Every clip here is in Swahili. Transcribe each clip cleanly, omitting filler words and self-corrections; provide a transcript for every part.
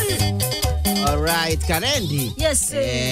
Alright, Karendi. Yes.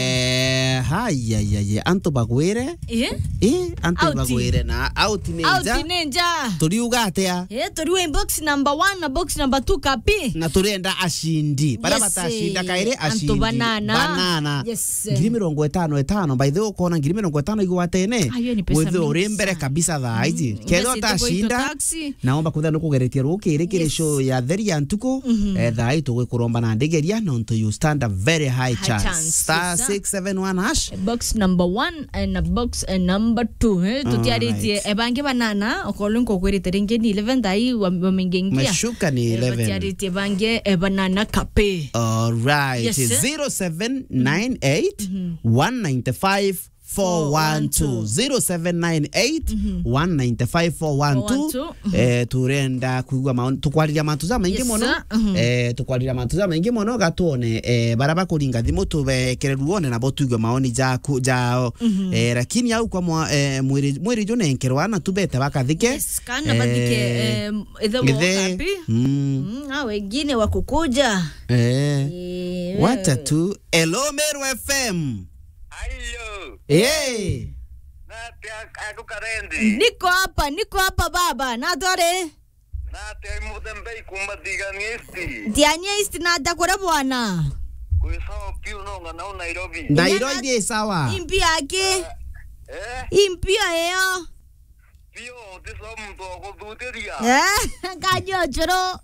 Haya, anto bagwire. Anto bagwire na out ninja. Turiuga atia? Turiuga in box number 1 na box number 2 kapi. Na turenda ashindi. Para batashinda kaire ashindi. Anto banana. Yes. 55 by the way kona 55 igwatene. Wewe urembere kabisa thaizi. Kero atashinda. Naomba kuthana kugeretia rukire kire show ya theri ya ntuko. Thai tugwe kuromba na ndegeria no you stand a very high chance. Star 671 hash. Box number 1 and a box number 2. Tutiariti ebange banana okolunko kwirite ringeni 11 dai wamengengia. Mashuka ni 11. Tutiariti ebange banana kape. All right. Yes, 0798 195 412 0798 195 412 turenda kuigwa maoni tukwarira matuza maingi mono tukwarira matuza maingi mono gatone baraba kuringa thimu tubekere ruone na botuigwa maoni jaku jao lakini au kwa mwiri jone nkerwana tubete bakathike yes kana bathike ethe wokapi wengine wakukuja wacha tu Hello Meru FM. Hello. Hey. Nate ako Karendi. Niko hapa baba. Natore. Nate mudembei kumbadiganisti. Dianiesti nata kore bwana. Kuisao piu nonga na Nairobi. Nairobi sawa. Impia yake. Impia yeo. Pio tiso mtu akuduteria. Kajochoro.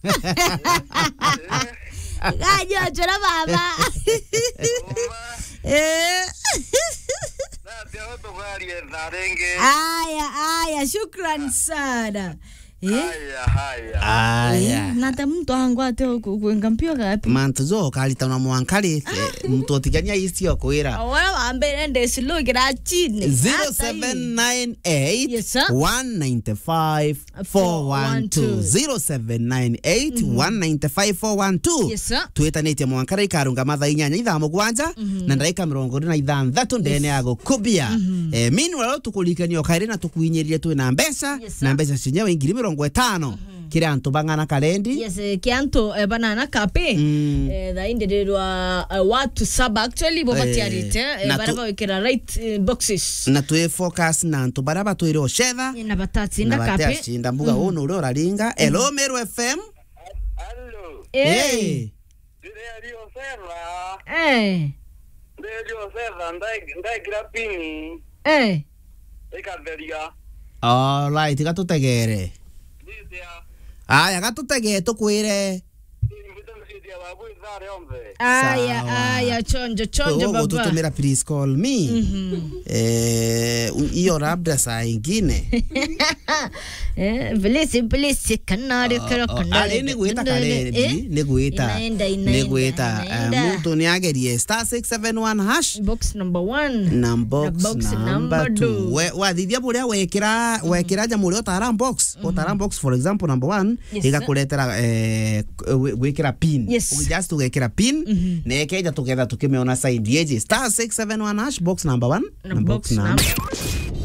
Kajochoro baba. Aya, shukran sana. Haya. Nata mtu wangu ate kuengampio gapi? Mantuzo kalita na mwankali mtu otigania isio kwira. Wala wambere ndesi lugira chini. 0798 195 412 0798 195 412. Yes. Tuetanite mwankali karunga matha inyanya ithamo gwanja na ndaika 26 ndene yago kubia. Meanwhile tukulikanio kaire na tukuinyerie tu na mbesa na mbesa cinyewe ingiri 50 kire antu bangana Karendi. Yes, kianto banana kape. The individual watu sub actually bobatiarite baraba wekera right boxes. Na tuwe focus na antu baraba tuire oshedha. Na batatsinda kape. Na batatsinda mbuga uno uri oraringa. Hello Meru FM. Hello. Hey. Dio serva. Dio serva ndai grapini. Ekaberia. All right, gatutegere. Aya gatutegere tukwire. Aya chonjo baba. Tutumira please call me. Iyo labda saa ingine. Please kanari kanari. Niguita Karendi, niguita. Mtu niagerie star 671 hash. Box number 1 na box number 2. Wathithia buria wekira jamuri otara box. Otara box for example number 1 igakuletera gwikira pin. Just to gekira pin nekeja together tukimeona side yeje star 671 hash box number 1 na box number